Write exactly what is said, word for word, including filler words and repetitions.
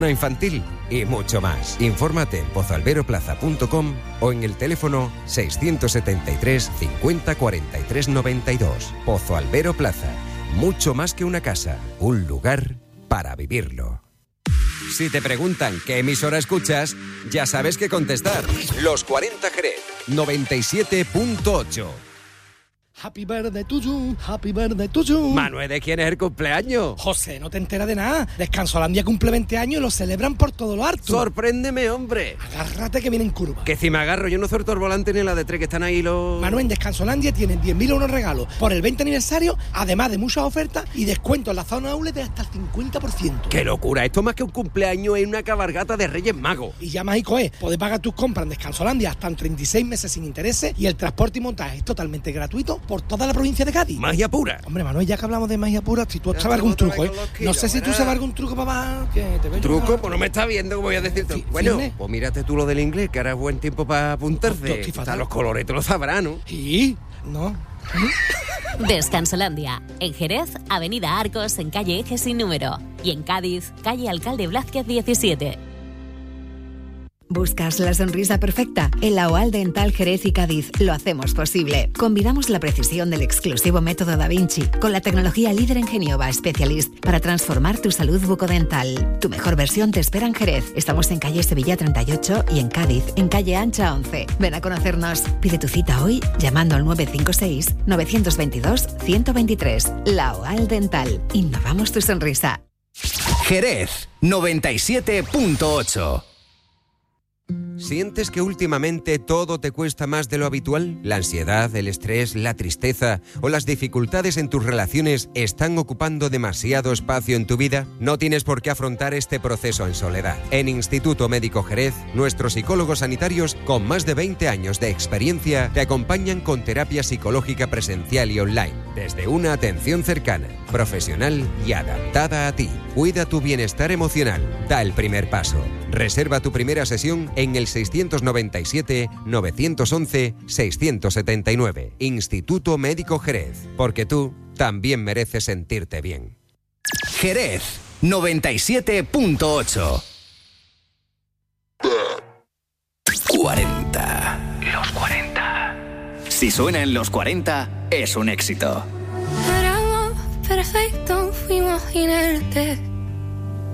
infantil y mucho más. Infórmate en pozo albero plaza punto com o en el teléfono seiscientos setenta y tres cincuenta cuarenta y tres noventa y dos. Pozo Albero Plaza. Mucho más que una casa, un lugar para vivirlo. Si te preguntan qué emisora escuchas, ya sabes qué contestar. Los cuarenta Jerez, noventa y siete punto ocho. Happy birthday to you, happy birthday to you. Manuel, ¿de quién es el cumpleaños? José, no te enteras de nada. Descansolandia cumple veinte años y lo celebran por todo lo harto. Sorpréndeme, hombre. Agárrate que viene en curva. Que si me agarro, yo no suelto el volante ni la de tres, que están ahí los... Manuel, en Descansolandia tienen diez mil euros regalos por el veinte aniversario, además de muchas ofertas y descuentos en la zona outlet de hasta el cincuenta por ciento. ¡Qué locura! Esto más que un cumpleaños es una cabalgata de Reyes Magos. Y ya mágico es, podés pagar tus compras en Descansolandia hasta en treinta y seis meses sin intereses y el transporte y montaje es totalmente gratuito por toda la provincia de Cádiz. Magia pura. Hombre, Manuel, ya que hablamos de magia pura, si tú sabes algún truco, ¿eh? No sé si tú sabes algún truco para que te veo. ¿Truco? Pues no me está viendo, como voy a decirte. Sí, bueno, ¿firme? Pues mírate tú lo del inglés, que ahora es buen tiempo para apuntarse. Hasta los colores te lo sabrás, ¿no? Sí, no. Descansolandia. En Jerez, Avenida Arcos, en calle Eje sin número. Y en Cádiz, calle Alcalde Blázquez diecisiete. ¿Buscas la sonrisa perfecta? En la OAL Dental Jerez y Cádiz lo hacemos posible. Combinamos la precisión del exclusivo método Da Vinci con la tecnología líder en Genioba Specialist para transformar tu salud bucodental. Tu mejor versión te espera en Jerez. Estamos en calle Sevilla treinta y ocho y en Cádiz, en calle Ancha once. Ven a conocernos. Pide tu cita hoy llamando al nueve cinco seis, nueve dos dos, uno cero dos tres. La OAL Dental. Innovamos tu sonrisa. Jerez, noventa y siete punto ocho. ¿Sientes que últimamente todo te cuesta más de lo habitual? ¿La ansiedad, el estrés, la tristeza o las dificultades en tus relaciones están ocupando demasiado espacio en tu vida? No tienes por qué afrontar este proceso en soledad. En Instituto Médico Jerez, nuestros psicólogos sanitarios con más de veinte años de experiencia te acompañan con terapia psicológica presencial y online, desde una atención cercana, profesional y adaptada a ti. Cuida tu bienestar emocional. Da el primer paso. Reserva tu primera sesión en el seiscientos noventa y siete, novecientos once, seiscientos setenta y nueve. Instituto Médico Jerez. Porque tú también mereces sentirte bien. Jerez, noventa y siete punto ocho. cuarenta. Los cuarenta. Si suena en los cuarenta, es un éxito. Éramos perfectos, fuimos inertes.